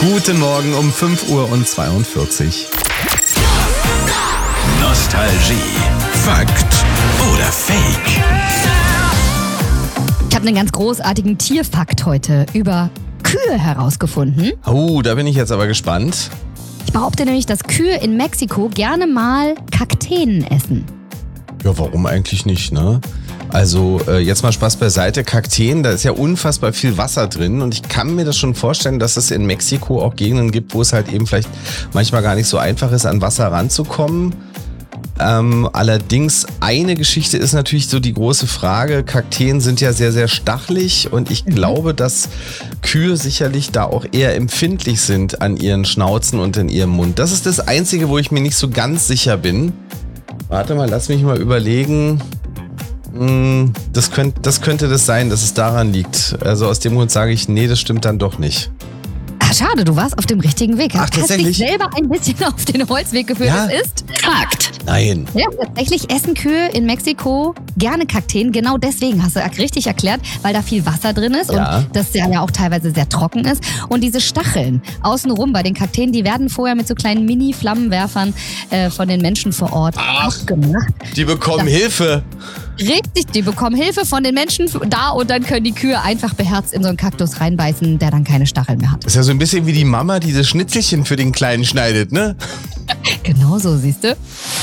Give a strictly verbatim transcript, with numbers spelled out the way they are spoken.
Guten Morgen um fünf Uhr zweiundvierzig. Nostalgie. Fakt oder Fake? Ich habe einen ganz großartigen Tierfakt heute über Kühe herausgefunden. Oh, da bin ich jetzt aber gespannt. Ich behaupte nämlich, dass Kühe in Mexiko gerne mal Kakteen essen. Ja, warum eigentlich nicht, ne? Also äh, jetzt mal Spaß beiseite, Kakteen, da ist ja unfassbar viel Wasser drin und ich kann mir das schon vorstellen, dass es in Mexiko auch Gegenden gibt, wo es halt eben vielleicht manchmal gar nicht so einfach ist, an Wasser ranzukommen. Ähm, allerdings eine Geschichte ist natürlich so die große Frage, Kakteen sind ja sehr, sehr stachelig und ich mhm. glaube, dass Kühe sicherlich da auch eher empfindlich sind an ihren Schnauzen und in ihrem Mund. Das ist das Einzige, wo ich mir nicht so ganz sicher bin. Warte mal, lass mich mal überlegen. Das könnte, das könnte das sein, dass es daran liegt. Also aus dem Grund sage ich, nee, das stimmt dann doch nicht. Ach, schade, du warst auf dem richtigen Weg. Ach, hast tatsächlich? dich selber ein bisschen auf den Holzweg geführt. Ja? Das ist Fakt. Nein. Ja, tatsächlich essen Kühe in Mexiko gerne Kakteen. Genau deswegen, hast du richtig erklärt, weil da viel Wasser drin ist Ja. und das ja auch teilweise sehr trocken ist. Und diese Stacheln außenrum bei den Kakteen, die werden vorher mit so kleinen Mini-Flammenwerfern äh, von den Menschen vor Ort Ach, abgemacht. Die bekommen Das- Hilfe. Richtig, die bekommen Hilfe von den Menschen da und dann können die Kühe einfach beherzt in so einen Kaktus reinbeißen, der dann keine Stacheln mehr hat. Das ist ja so ein bisschen wie die Mama, die das Schnitzelchen für den Kleinen schneidet, ne? Genau so, siehst du.